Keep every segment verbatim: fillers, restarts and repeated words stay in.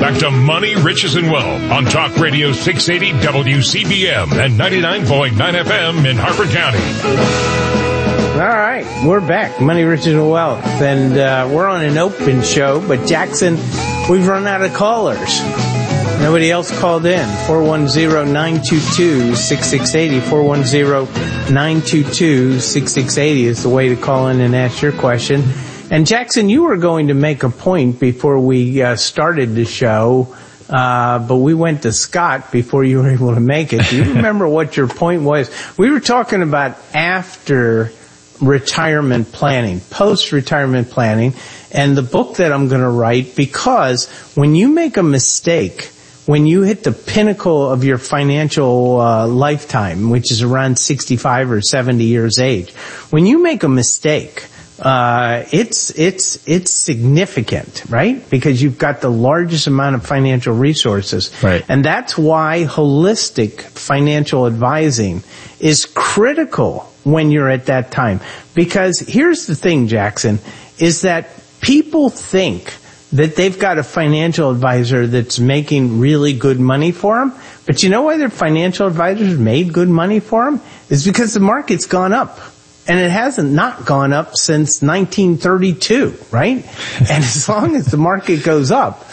Back to Money, Riches, and Wealth on Talk Radio six eighty W C B M and ninety-nine point nine F M in Harford County. All right, we're back. Money, Riches, and Wealth. And uh, we're on an open show, but Jackson, we've run out of callers. Nobody else called in. four one zero, nine two two, six six eight zero. four one zero, nine two two, six six eight zero is the way to call in and ask your question. And Jackson, you were going to make a point before we uh, started the show, uh, but we went to Scott before you were able to make it. Do you remember what your point was? We were talking about after retirement planning, post-retirement planning, and the book that I'm going to write, because when you make a mistake, when you hit the pinnacle of your financial uh, lifetime, which is around sixty-five or seventy years age, when you make a mistake, uh it's it's it's significant, right? Because you've got the largest amount of financial resources. Right. And that's why holistic financial advising is critical when you're at that time. Because here's the thing, Jackson, is that people think that they've got a financial advisor that's making really good money for them. But you know why their financial advisors made good money for them? Is because the market's gone up. And it hasn't not gone up since nineteen thirty-two, right? And as long as the market goes up,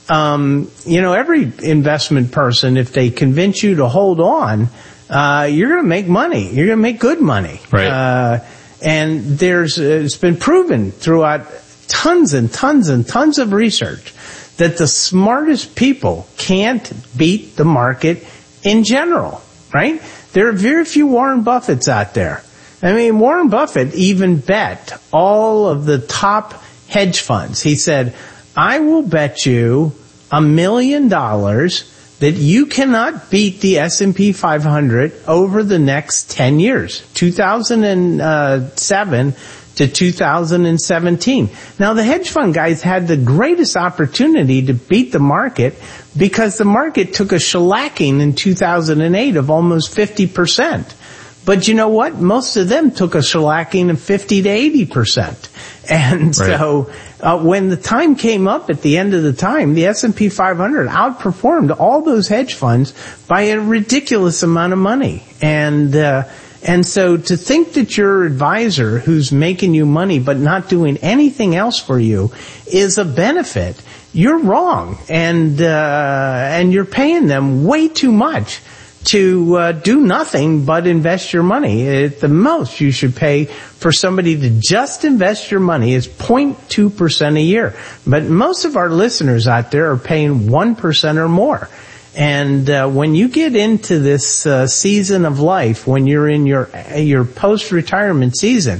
um, you know, every investment person, if they convince you to hold on, uh, you're going to make money. You're going to make good money. Right. Uh, and there's, uh, it's been proven throughout tons and tons and tons of research that the smartest people can't beat the market in general, right? There are very few Warren Buffetts out there. I mean, Warren Buffett even bet all of the top hedge funds. He said, I will bet you a million dollars that you cannot beat the S and P five hundred over the next ten years, two thousand seven to two thousand seventeen. Now, the hedge fund guys had the greatest opportunity to beat the market because the market took a shellacking in two thousand eight of almost fifty percent. But you know what? Most of them took a shellacking of fifty to eighty percent. And right. so uh, when the time came up at the end of the time, the S and P five hundred outperformed all those hedge funds by a ridiculous amount of money. And uh, and so to think that your advisor who's making you money but not doing anything else for you is a benefit, you're wrong. And uh, and you're paying them way too much to uh, do nothing but invest your money. At the most you should pay for somebody to just invest your money is zero point two percent a year. But most of our listeners out there are paying one percent or more. And uh, when you get into this uh, season of life, when you're in your your post-retirement season,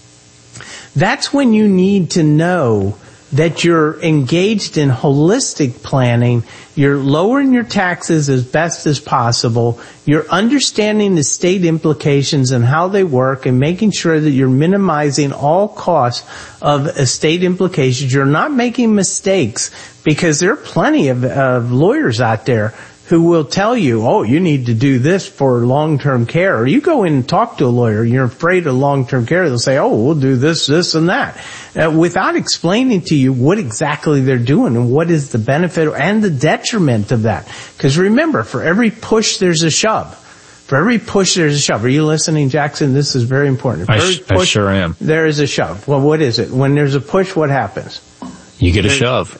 that's when you need to know that you're engaged in holistic planning, you're lowering your taxes as best as possible, you're understanding the state implications and how they work and making sure that you're minimizing all costs of estate implications. You're not making mistakes, because there are plenty of, of lawyers out there who will tell you, oh, you need to do this for long-term care. Or you go in and talk to a lawyer, you're afraid of long-term care, they'll say, oh, we'll do this, this, and that, uh, without explaining to you what exactly they're doing and what is the benefit and the detriment of that. Because remember, for every push, there's a shove. For every push, there's a shove. Are you listening, Jackson? This is very important. For I, every sh- push, I sure am. There is a shove. Well, what is it? When there's a push, what happens? You get a shove.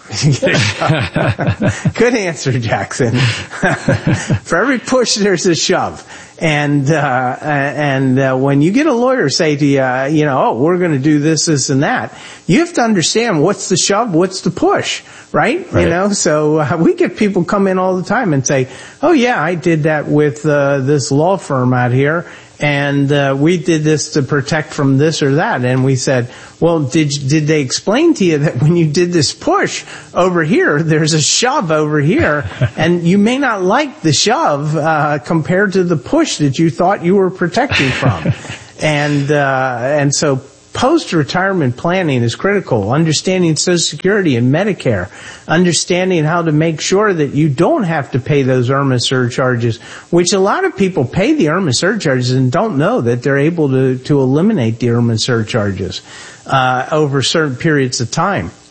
Good answer, Jackson. For every push, there's a shove. And, uh, and, uh, when you get a lawyer say to you, uh, you know, oh, we're going to do this, this, and that, you have to understand what's the shove, what's the push, right? right. You know, so uh, we get people come in all the time and say, oh yeah, I did that with, uh, this law firm out here. And uh, we did this to protect from this or that. And we said, well, did did they explain to you that when you did this push over here, there's a shove over here, and you may not like the shove uh, compared to the push that you thought you were protecting from. and uh, and so post-retirement planning is critical. Understanding Social Security and Medicare. Understanding how to make sure that you don't have to pay those I R M A surcharges, which a lot of people pay the I R M A surcharges and don't know that they're able to, to eliminate the I R M A surcharges uh, over certain periods of time.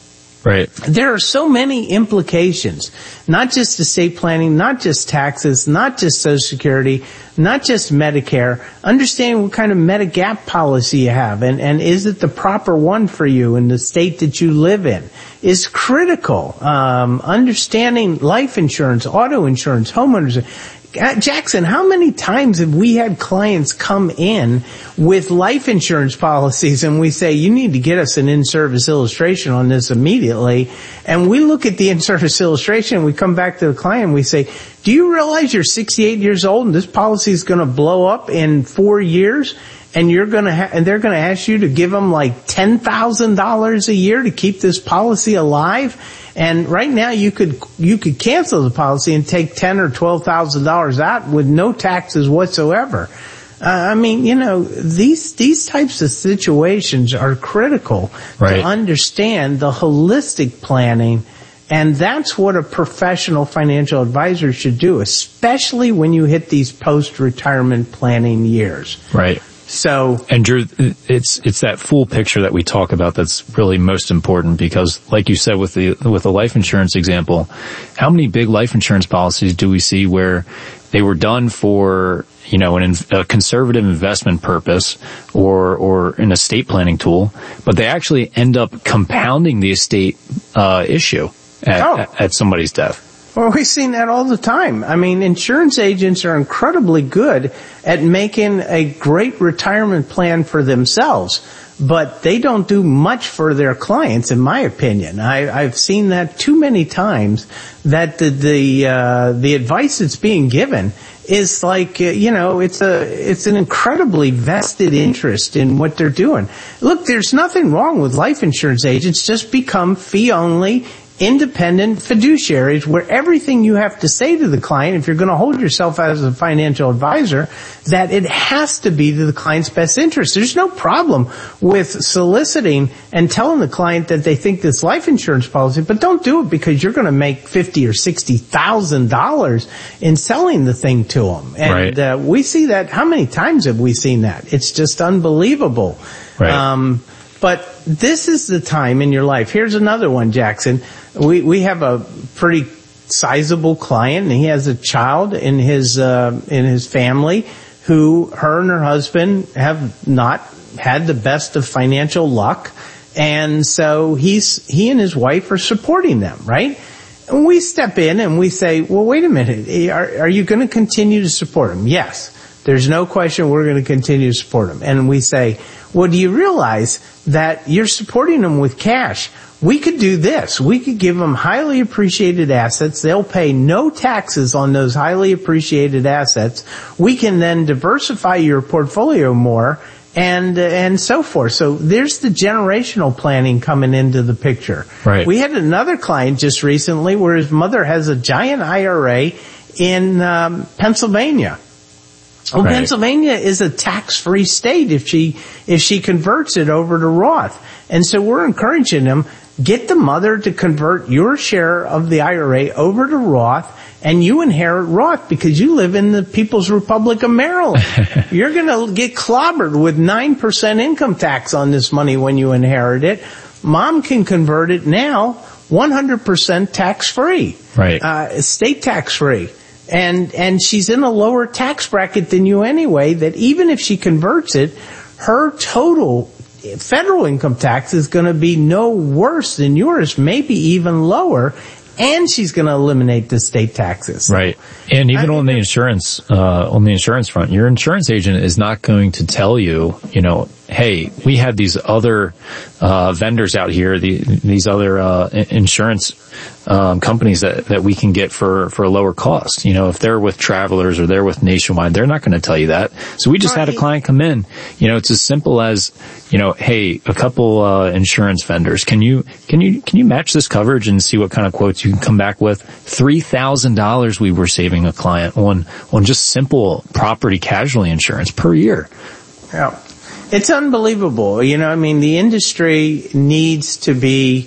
Right. There are so many implications, not just estate planning, not just taxes, not just Social Security, not just Medicare. Understanding what kind of Medigap policy you have, and, and is it the proper one for you in the state that you live in, is critical. Um, understanding life insurance, auto insurance, homeowners. Jackson, how many times have we had clients come in with life insurance policies and we say, you need to get us an in-service illustration on this immediately? And we look at the in-service illustration and we come back to the client and we say, do you realize you're sixty-eight years old and this policy is going to blow up in four years? And you're going to ha- and they're going to ask you to give them like ten thousand dollars a year to keep this policy alive? And right now you could, you could cancel the policy and take ten or twelve thousand dollars out with no taxes whatsoever. Uh, I mean, you know, these, these types of situations are critical right. to understand the holistic planning. And that's what a professional financial advisor should do, especially when you hit these post-retirement planning years. Right. So, and Drew, it's it's that full picture that we talk about that's really most important, because, like you said with the with the life insurance example, how many big life insurance policies do we see where they were done for, you know, an, a conservative investment purpose or or an estate planning tool, but they actually end up compounding the estate uh, issue at, oh. at, at somebody's death. Well, we've seen that all the time. I mean, insurance agents are incredibly good at making a great retirement plan for themselves, but they don't do much for their clients, in my opinion. I, I've seen that too many times, that the the, uh, the advice that's being given is like, uh, you know, it's a it's an incredibly vested interest in what they're doing. Look, there's nothing wrong with life insurance agents. Just become fee-only, independent fiduciaries where everything you have to say to the client, if you're going to hold yourself as a financial advisor, that it has to be to the client's best interest. There's no problem with soliciting and telling the client that they think this life insurance policy, but don't do it because you're going to make fifty or sixty thousand dollars in selling the thing to them. And right. uh, we see that. How many times have we seen that? It's just unbelievable. Right. Um, but this is the time in your life. Here's another one, Jackson. We we have a pretty sizable client, and he has a child in his uh, in his family who, her and her husband, have not had the best of financial luck, and so he's he and his wife are supporting them, right? And we step in and we say, well, wait a minute, are, are you going to continue to support them? Yes. There's no question we're going to continue to support them. And we say, well, do you realize that you're supporting them with cash? We could do this. We could give them highly appreciated assets. They'll pay no taxes on those highly appreciated assets. We can then diversify your portfolio more, and uh, and so forth. So there's the generational planning coming into the picture. Right. We had another client just recently where his mother has a giant I R A in um, Pennsylvania. Well, right. Pennsylvania is a tax-free state if she if she converts it over to Roth. And so we're encouraging them, get the mother to convert your share of the I R A over to Roth, and you inherit Roth because you live in the People's Republic of Maryland. You're going to get clobbered with nine percent income tax on this money when you inherit it. Mom can convert it now one hundred percent tax-free. Right. Uh, state tax-free. And, and she's in a lower tax bracket than you anyway, that even if she converts it, her total federal income tax is going to be no worse than yours, maybe even lower, and she's going to eliminate the state taxes. Right. And even I, on the insurance, uh, on the insurance front, your insurance agent is not going to tell you, you know, hey, we have these other, uh, vendors out here, the, these other, uh, insurance, um, companies that, that we can get for, for a lower cost. You know, if they're with Travelers or they're with Nationwide, they're not going to tell you that. So we just right. had a client come in, you know, it's as simple as, you know, hey, a couple, uh, insurance vendors, can you, can you, can you match this coverage and see what kind of quotes you can come back with? three thousand dollars we were saving a client on, on just simple property casualty insurance per year. Yeah. It's unbelievable. You know, I mean, the industry needs to be,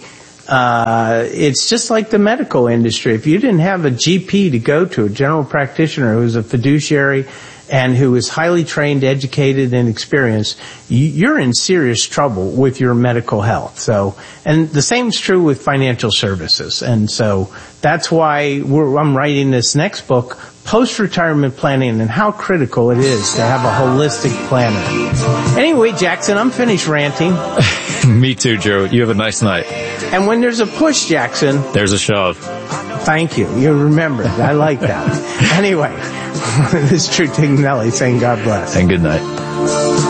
uh, it's just like the medical industry. If you didn't have a G P to go to, a general practitioner who's a fiduciary and who is highly trained, educated, and experienced, you're in serious trouble with your medical health. So, and the same is true with financial services. And so that's why we're, I'm writing this next book, Post-Retirement Planning, and how critical it is to have a holistic planner. Anyway, Jackson, I'm finished ranting. Me too, Joe. You have a nice night. And when there's a push, Jackson, there's a shove. Thank you. You remembered. I like that. Anyway, this is True Tignelli saying God bless. And good night.